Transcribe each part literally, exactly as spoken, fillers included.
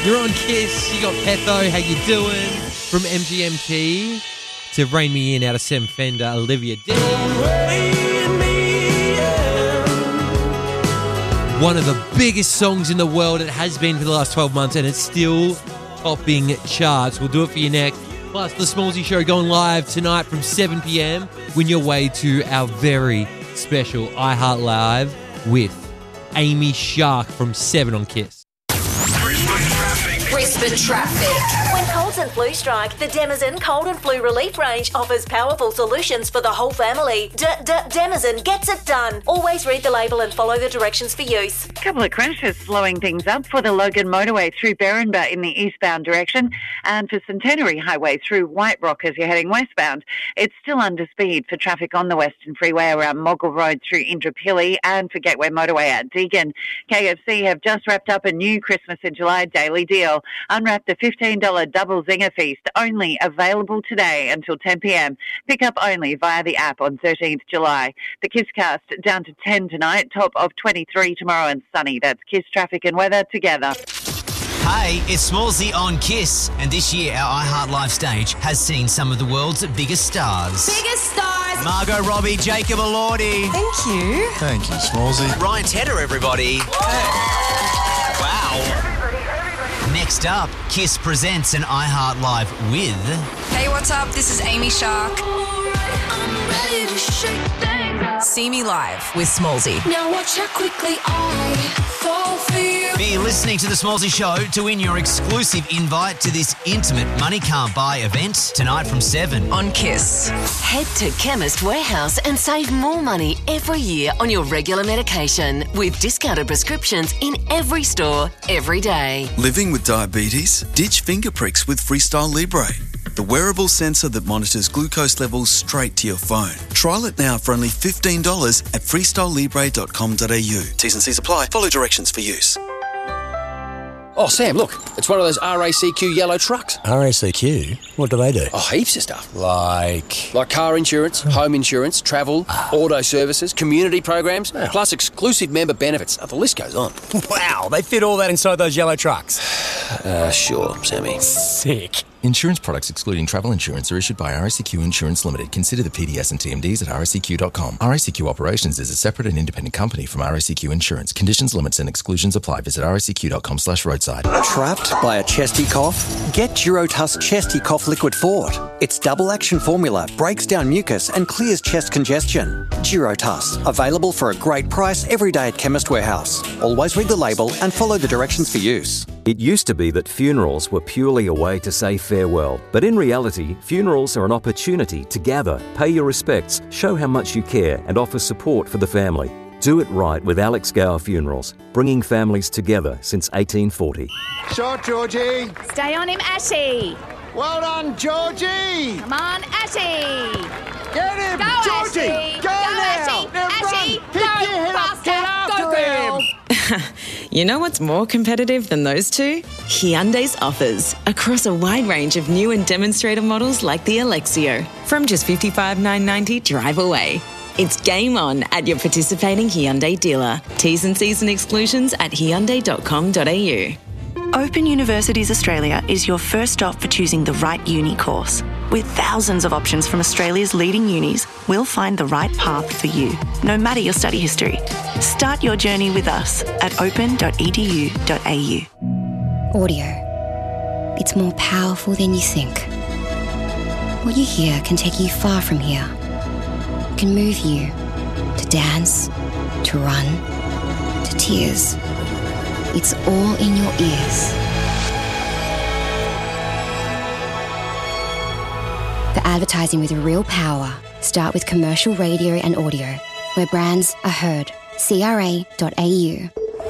You're on Kiss. You got Petho. How you doing? From M G M T to Rain Me In out of Sam Fender, Olivia Dean. One of the biggest songs in the world. It has been for the last twelve months, and it's still topping charts. We'll do it for you next. Plus, the Smallsy Show going live tonight from seven p.m. Win your way to our very special iHeart Live with Amy Shark from seven on Kiss. Brisbane traffic. When colds and flu strike, the Denizen Cold and Flu Relief range offers powerful solutions for the whole family. D-D-Denizen gets it done. Always read the label and follow the directions for use. A couple of crashes slowing things up for the Logan Motorway through Berrinba in the eastbound direction, and for Centenary Highway through White Rock as you're heading westbound. It's still under speed for traffic on the Western Freeway around Moggill Road through Indooroopilly, and for Gateway Motorway at Deagon. K F C have just wrapped up a new Christmas in July daily deal. Unwrap the fifteen dollars double zinger feast, only available today until ten p.m. Pick up only via the app on thirteenth of July. The Kisscast down to ten tonight, top of twenty-three tomorrow and sunny. That's Kiss traffic and weather together. Hey, it's Smallsy on Kiss, and this year our iHeart Live stage has seen some of the world's biggest stars. Biggest stars. Margot Robbie, Jacob Elordi. Thank you. Thank you, Smallsy. Ryan Tedder, everybody. Wow. Next up, Kiss presents an iHeart Live with... Hey, what's up? This is Amy Shark. See me live with Smallsy. Now watch how quickly I fall for you. Be listening to The Smallsy Show to win your exclusive invite to this intimate Money Can't Buy event tonight from seven. On Kiss. Head to Chemist Warehouse and save more money every year on your regular medication with discounted prescriptions in every store, every day. Living with diabetes? Ditch finger pricks with Freestyle Libre, the wearable sensor that monitors glucose levels straight to your phone. Trial it now for only fifteen dollars at freestyle libre dot com dot a u. T's and C's apply. Follow directions for use. Oh, Sam, look, it's one of those R A C Q yellow trucks. R A C Q? What do they do? Oh, heaps of stuff. Like? Like car insurance, home insurance, travel, auto services, community programs, Wow. plus exclusive member benefits. Oh, the list goes on. Wow, they fit all that inside those yellow trucks. Uh, sure, Sammy. Sick. Insurance products excluding travel insurance are issued by R A C Q Insurance Limited. Consider the P D S and T M Ds at r a c q dot com. R A C Q Operations is a separate and independent company from R A C Q Insurance. Conditions, limits and exclusions apply. Visit r a c q dot com slash roadside. Trapped by a chesty cough? Get Durotuss Chesty Cough Liquid Fort. Its double action formula breaks down mucus and clears chest congestion. Durotuss, available for a great price every day at Chemist Warehouse. Always read the label and follow the directions for use. It used to be that funerals were purely a way to say farewell, but in reality, funerals are an opportunity to gather, pay your respects, show how much you care, and offer support for the family. Do it right with Alex Gower Funerals, bringing families together since eighteen forty. Shot, Georgie. Stay on him, Ashy. Well done, Georgie. Come on, Ashy. Get him, Go, Georgie. Ashy. Go, Go, now. Ashy. Now Ashy. run. Go, Pick your head up. faster. Get after Go, girl. him. You know what's more competitive than those two? Hyundai's offers across a wide range of new and demonstrator models like the Alexio. From just fifty-five thousand nine hundred ninety dollars drive away. It's game on at your participating Hyundai dealer. T's and C's and exclusions at hyundai dot com dot a u. Open Universities Australia is your first stop for choosing the right uni course. With thousands of options from Australia's leading unis, we'll find the right path for you, no matter your study history. Start your journey with us at open dot e d u dot a u. Audio. It's more powerful than you think. What you hear can take you far from here. It can move you to dance, to run, to tears. It's all in your ears. The advertising with real power. Start with commercial radio and audio, where brands are heard. c r a dot a u.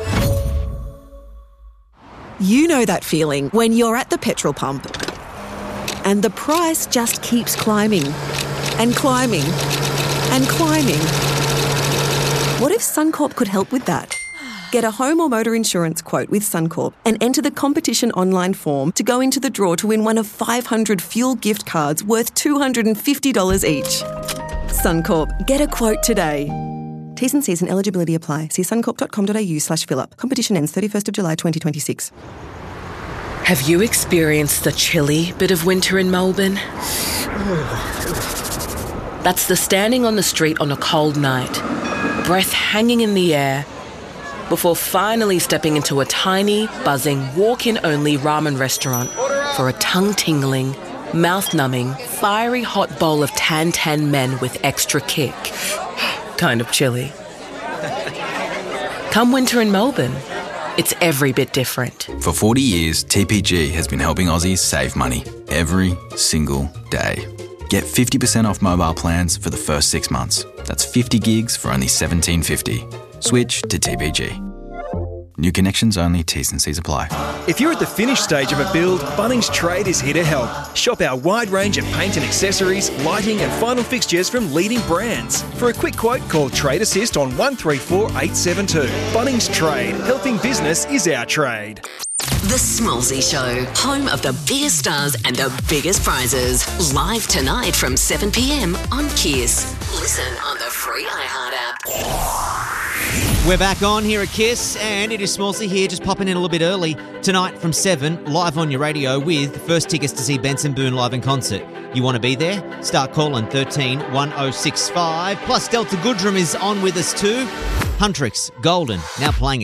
You know that feeling when you're at the petrol pump and the price just keeps climbing and climbing and climbing. What if Suncorp could help with that? Get a home or motor insurance quote with Suncorp and enter the competition online form to go into the draw to win one of five hundred fuel gift cards worth two hundred fifty dollars each. Suncorp, get a quote today. T's and C's and eligibility apply. See suncorp dot com dot a u slash fill up. Competition ends thirty-first of July twenty twenty-six. Have you experienced the chilly bit of winter in Melbourne? That's the standing on the street on a cold night, breath hanging in the air, before finally stepping into a tiny, buzzing, walk-in-only ramen restaurant for a tongue-tingling, mouth-numbing, fiery hot bowl of tan-tan men with extra kick. Kind of chilly. Come winter in Melbourne, it's every bit different. For forty years, T P G has been helping Aussies save money every single day. Get fifty percent off mobile plans for the first six months. That's fifty gigs for only seventeen fifty. Switch to T P G. New connections only, T's and C's apply. If you're at the finished stage of a build, Bunnings Trade is here to help. Shop our wide range of paint and accessories, lighting and final fixtures from leading brands. For a quick quote, call Trade Assist on one three four eight seven two. Bunnings Trade. Helping business is our trade. The Smallsy Show, home of the biggest stars and the biggest prizes. Live tonight from seven p.m. on Kiss. Listen on the free iHeart app. We're back on here at Kiss, and it is Smallsy here, just popping in a little bit early. Tonight from seven, live on your radio with the first tickets to see Benson Boone live in concert. You want to be there? Start calling thirteen one oh six five. Plus, Delta Goodrum is on with us too. Huntrix, Golden, now playing